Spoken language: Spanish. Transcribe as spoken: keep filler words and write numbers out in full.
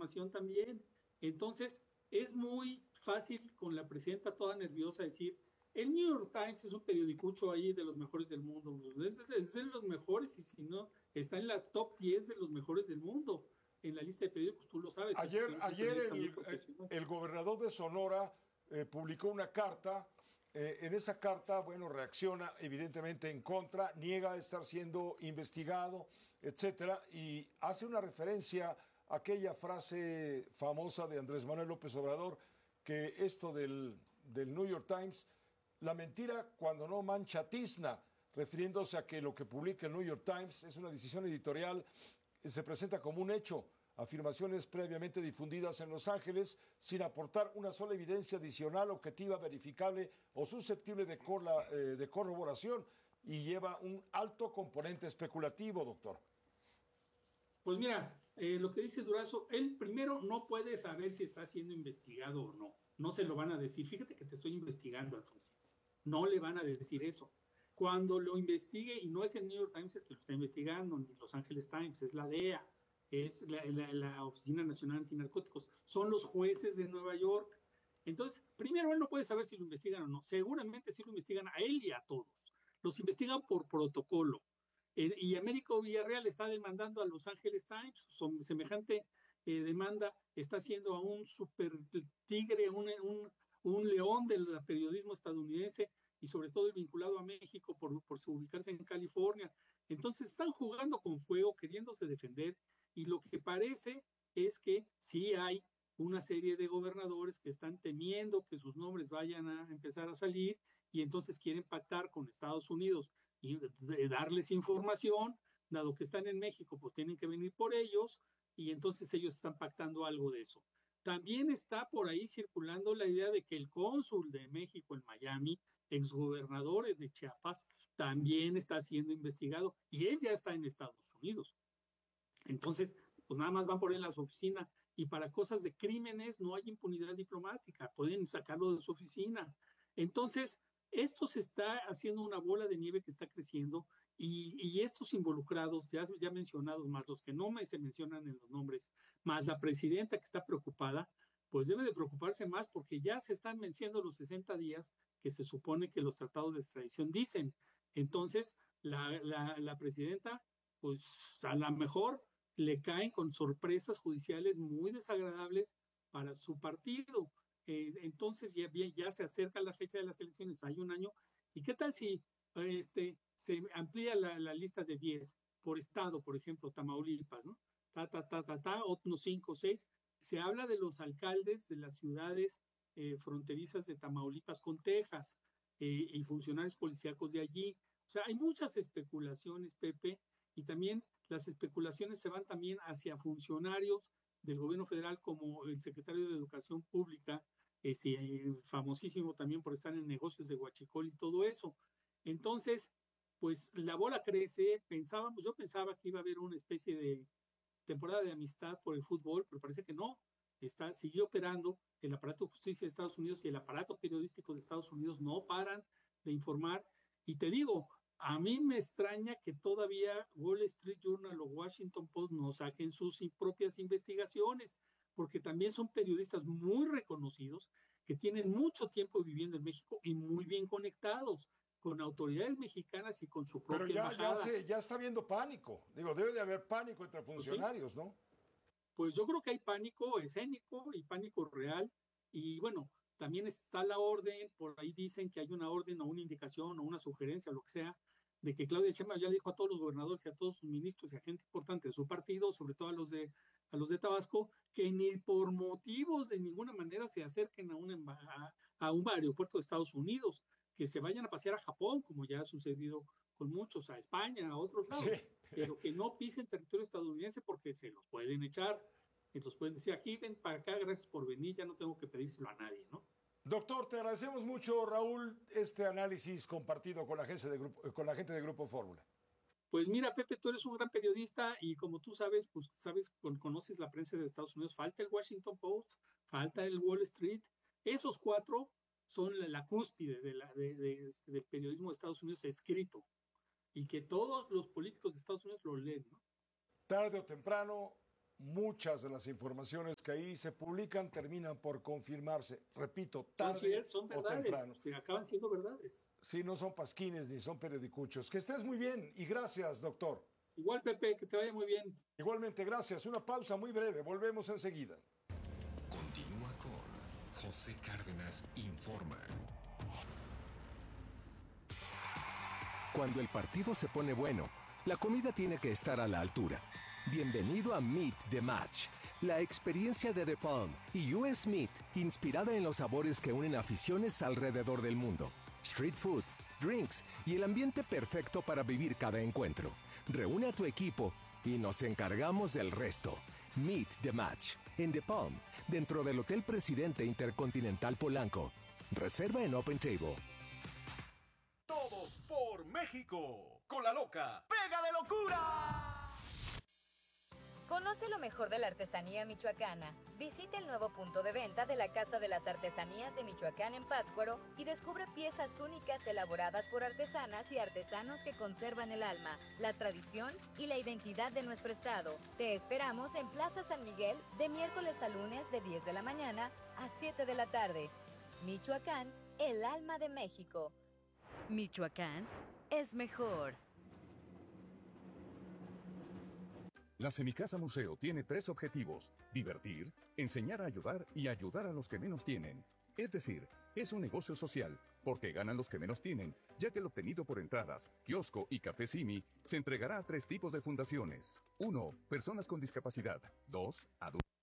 información también. Entonces, es muy fácil con la presidenta toda nerviosa decir, el New York Times es un periodicucho ahí de los mejores del mundo, es, es de los mejores y si no, está en la top diez de los mejores del mundo, en la lista de periódicos, tú lo sabes, tú Ayer, tienes un ayer periodista muy el, profesional. el gobernador de Sonora eh, publicó una carta. Eh, en esa carta, bueno, reacciona evidentemente en contra, niega estar siendo investigado, etcétera, y hace una referencia a aquella frase famosa de Andrés Manuel López Obrador, que esto del, del New York Times, la mentira cuando no mancha tizna, refiriéndose a que lo que publica el New York Times es una decisión editorial, se presenta como un hecho, afirmaciones previamente difundidas en Los Ángeles sin aportar una sola evidencia adicional, objetiva, verificable o susceptible de, corla, eh, de corroboración y lleva un alto componente especulativo, doctor. Pues mira, eh, lo que dice Durazo, él primero no puede saber si está siendo investigado o no. No se lo van a decir. Fíjate que te estoy investigando, Alfonso. No le van a decir eso. Cuando lo investigue, y no es el New York Times el que lo está investigando, ni Los Angeles Times, es la D E A, es la, la, la Oficina Nacional Antinarcóticos, son los jueces de Nueva York. Entonces, primero él no puede saber si lo investigan o no. Seguramente sí lo investigan a él y a todos. Los investigan por protocolo. Eh, y Américo Villarreal está demandando a Los Angeles Times, son, semejante eh, demanda está haciendo a un super tigre, un, un, un león del periodismo estadounidense y sobre todo el vinculado a México por, por ubicarse en California. Entonces están jugando con fuego, queriéndose defender y lo que parece es que sí hay una serie de gobernadores que están temiendo que sus nombres vayan a empezar a salir y entonces quieren pactar con Estados Unidos y darles información, dado que están en México, pues tienen que venir por ellos y entonces ellos están pactando algo de eso. También está por ahí circulando la idea de que el cónsul de México en Miami, exgobernador de Chiapas, también está siendo investigado y él ya está en Estados Unidos. Entonces, pues nada más van por él a su oficina y para cosas de crímenes no hay impunidad diplomática, pueden sacarlo de su oficina. Entonces, esto se está haciendo una bola de nieve que está creciendo y, y estos involucrados, ya, ya mencionados, más los que no me se mencionan en los nombres, más la presidenta que está preocupada, pues debe de preocuparse más porque ya se están venciendo los sesenta días que se supone que los tratados de extradición dicen. Entonces, la, la, la presidenta, pues a lo mejor le caen con sorpresas judiciales muy desagradables para su partido. Eh, entonces ya, ya se acerca la fecha de las elecciones, hay un año. ¿Y qué tal si este, se amplía la, la lista de diez por estado, por ejemplo, Tamaulipas, ¿no? Ta, ta, ta, ta, ta, otros cinco o seis. Se habla de los alcaldes de las ciudades eh, fronterizas de Tamaulipas con Texas eh, y funcionarios policíacos de allí. O sea, hay muchas especulaciones, Pepe, y también las especulaciones se van también hacia funcionarios del gobierno federal como el secretario de Educación Pública, este, famosísimo también por estar en negocios de huachicol y todo eso. Entonces, pues la bola crece, pensábamos, yo pensaba que iba a haber una especie de temporada de amistad por el fútbol, pero parece que no, está, sigue operando, el aparato de justicia de Estados Unidos y el aparato periodístico de Estados Unidos no paran de informar, y te digo, a mí me extraña que todavía Wall Street Journal o Washington Post no saquen sus propias investigaciones, porque también son periodistas muy reconocidos que tienen mucho tiempo viviendo en México y muy bien conectados con autoridades mexicanas y con su Pero propia ya, ya, embajada. se, ya está habiendo pánico. Digo, debe de haber pánico entre Pues sí, funcionarios, ¿no? pues yo creo que hay pánico escénico y pánico real. Y bueno, también está la orden, por ahí dicen que hay una orden o una indicación o una sugerencia o lo que sea, de que Claudia Sheinbaum ya le dijo a todos los gobernadores y a todos sus ministros y a gente importante de su partido, sobre todo a los de, a los de Tabasco, que ni por motivos de ninguna manera se acerquen a, una, a, a un aeropuerto de Estados Unidos, que se vayan a pasear a Japón, como ya ha sucedido con muchos, a España, a otros Sí. lados, pero que no pisen territorio estadounidense porque se los pueden echar y los pueden decir, aquí ven para acá, gracias por venir, ya no tengo que pedírselo a nadie, ¿no? Doctor, te agradecemos mucho, Raúl, este análisis compartido con la, gente de Grupo, con la gente de Grupo Fórmula. Pues mira, Pepe, tú eres un gran periodista y como tú sabes, pues sabes, conoces la prensa de Estados Unidos, falta el Washington Post, falta el Wall Street, esos cuatro son la, la cúspide de la, de, de, de, del periodismo de Estados Unidos escrito y que todos los políticos de Estados Unidos lo leen, ¿no? Tarde o temprano muchas de las informaciones que ahí se publican terminan por confirmarse. Repito, tarde Son, son o verdades, temprano. se acaban siendo verdades. Sí, no son pasquines ni son periodicuchos. Que estés muy bien y gracias, doctor. Igual, Pepe, que te vaya muy bien. Igualmente, gracias. Una pausa muy breve. Volvemos enseguida. Continúa con José Cárdenas Informa. Cuando el partido se pone bueno, la comida tiene que estar a la altura. Bienvenido a Meet the Match, la experiencia de The Palm y U S Meat, inspirada en los sabores que unen aficiones alrededor del mundo. Street food, drinks y el ambiente perfecto para vivir cada encuentro. Reúne a tu equipo y nos encargamos del resto. Meet the Match, en The Palm, dentro del Hotel Presidente Intercontinental Polanco. Reserva en Open Table. Todos por México, con la loca Pega de Locura. Conoce lo mejor de la artesanía michoacana. Visita el nuevo punto de venta de la Casa de las Artesanías de Michoacán en Pátzcuaro y descubre piezas únicas elaboradas por artesanas y artesanos que conservan el alma, la tradición y la identidad de nuestro estado. Te esperamos en Plaza San Miguel de miércoles a lunes de diez de la mañana a siete de la tarde. Michoacán, el alma de México. Michoacán es mejor. La Semicasa Museo tiene tres objetivos: divertir, enseñar a ayudar y ayudar a los que menos tienen. Es decir, es un negocio social, porque ganan los que menos tienen, ya que el obtenido por entradas, kiosco y café Simi se entregará a tres tipos de fundaciones. uno. Personas con discapacidad. dos. Adultos.